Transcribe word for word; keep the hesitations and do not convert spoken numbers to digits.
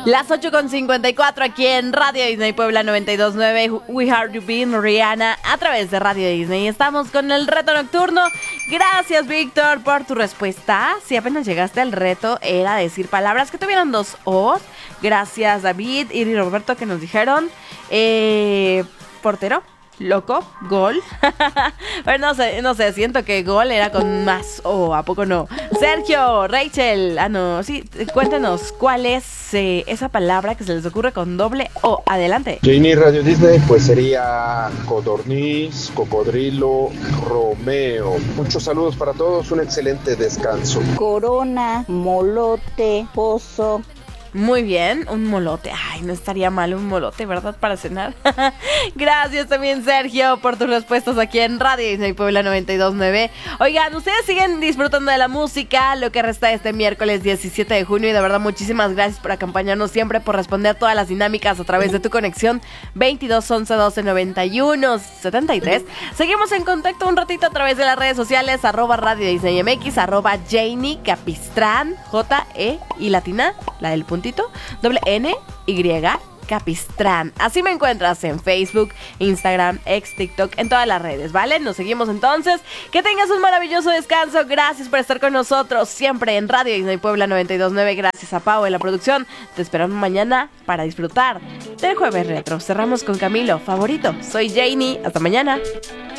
Las ocho con cincuenta y cuatro aquí en Radio Disney Puebla noventa y dos punto nueve. We Are You Been Rihanna a través de Radio Disney. Estamos con el reto nocturno. Gracias, Víctor, por tu respuesta. Si apenas llegaste al reto, era decir palabras que tuvieran dos O. Gracias, David, Iri y Roberto, que nos dijeron eh, portero, loco, gol. Bueno, no sé, no sé, siento que gol era con más O, ¿a poco no? Sergio, Rachel, ah no, sí, cuéntenos cuál es eh, esa palabra que se les ocurre con doble O. Adelante. Janie, Radio Disney, pues sería codorniz, cocodrilo, Romeo. Muchos saludos para todos, un excelente descanso. Corona, molote, pozo. Muy bien, un molote. Ay, no estaría mal un molote, ¿verdad? Para cenar. Gracias también, Sergio, por tus respuestas aquí en Radio Disney Puebla noventa y dos punto nueve. Oigan, ustedes siguen disfrutando de la música, lo que resta de este miércoles diecisiete de junio. Y de verdad, muchísimas gracias por acompañarnos siempre, por responder todas las dinámicas a través de tu conexión veintidós once doce noventa y uno setenta y tres. Seguimos en contacto un ratito a través de las redes sociales, arroba Radio Disney M X, arroba Janie Capistrán, J E y latina, la del punto. Doble N, Y, Capistrán. Así me encuentras en Facebook, Instagram, ex TikTok, en todas las redes, ¿vale? Nos seguimos entonces. Que tengas un maravilloso descanso. Gracias por estar con nosotros siempre en Radio Disney Puebla noventa y dos punto nueve. Gracias a Pau en la producción. Te esperamos mañana para disfrutar del Jueves Retro. Cerramos con Camilo, favorito. Soy Janie. Hasta mañana.